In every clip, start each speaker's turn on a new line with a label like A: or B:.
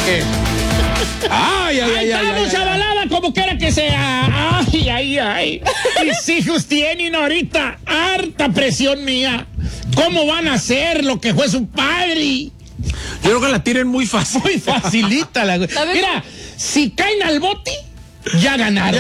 A: qué?
B: Ay, estamos, chavalada, como quiera que sea. Ay. Mis hijos tienen ahorita harta presión mía. ¿Cómo van a hacer lo que fue su padre?
A: Yo creo que la tienen muy fácil.
B: Muy facilita la. Mira, si caen al bote, ya ganaron.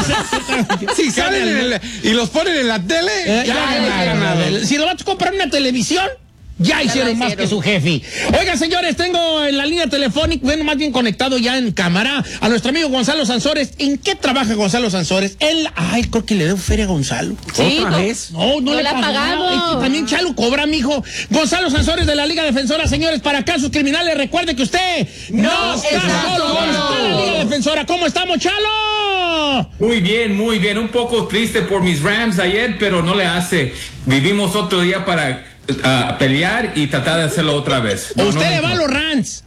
A: Si salen y los ponen en la tele, ya ganaron.
B: Si lo vas a comprar en una televisión, ya hicieron más que su jefe. Oiga, señores, tengo en la línea telefónica, bueno, más bien conectado ya en cámara, a nuestro amigo Gonzalo Sansores. ¿En qué trabaja Gonzalo Sansores? Él, creo que le debo feria a Gonzalo.
C: Sí,
A: ¿Otra vez?
B: No le
C: la ha pagado.
B: Es que también Chalo cobra, mijo. Gonzalo Sansores de la Liga Defensora, señores, para casos criminales. Recuerde que usted no está solo. Está en la Liga Defensora. ¿Cómo estamos, Chalo?
D: Muy bien. Un poco triste por mis Rams ayer, pero no le hace. Vivimos otro día para pelear y tratar de hacerlo otra vez.
B: Usted le va a los Rams.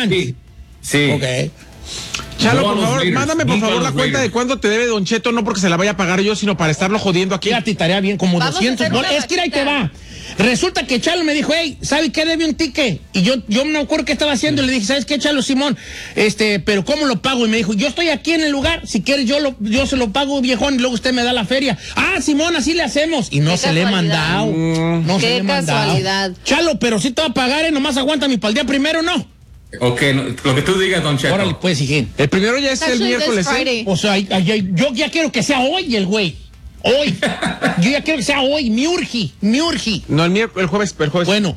D: Sí.
B: Ok.
A: Chalo,
D: No a
A: por
D: los
A: favor,
D: Raiders,
A: mándame por
D: nunca a
A: favor la
D: los
A: cuenta
D: Raiders.
A: de cuánto te debe Don Cheto, no porque se la vaya a pagar yo, sino para estarlo jodiendo aquí.
B: Fíjate, tarea bien, como
C: Vamos a
B: 200
C: hacer una
B: bolas. Es que ahí te va. Resulta que Chalo me dijo, hey, ¿sabe qué debe un ticket? Y yo me acuerdo qué estaba haciendo. Y le dije, ¿sabes qué, Chalo, Simón? Pero ¿cómo lo pago? Y me dijo, yo estoy aquí en el lugar. Si quieres, yo se lo pago, viejón, y luego usted me da la feria. Simón, así le hacemos. Y no
C: Qué
B: se le he
C: casualidad.
B: mandado. No se le he mandado.
C: Casualidad.
B: Chalo, pero sí te va a pagar, nomás aguanta mi para el día primero, ¿no?
D: Ok, lo que tú digas, Don Cheto.
B: Órale, pues, hijín.
A: El primero ya es el
C: Actually,
A: miércoles,
C: this Friday.
B: O sea, yo ya quiero que sea hoy el güey. Hoy. Yo ya quiero que sea hoy. Me urgi.
A: No, el jueves.
B: Bueno,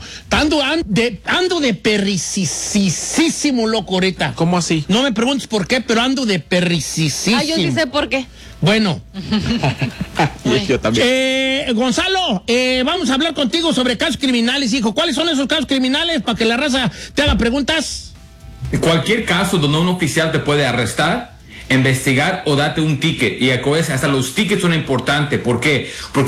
B: ando de perricisísimo, loco, ahorita.
A: ¿Cómo así?
B: No me preguntes por qué, pero ando de perricisísimo.
C: Yo sí sé por qué.
B: Bueno,
A: Yo también.
B: Gonzalo, vamos a hablar contigo sobre casos criminales, hijo. ¿Cuáles son esos casos criminales para que la raza te haga preguntas?
D: Cualquier caso donde un oficial te puede arrestar, investigar o darte un ticket. Y hasta los tickets son importantes. ¿Por qué? Porque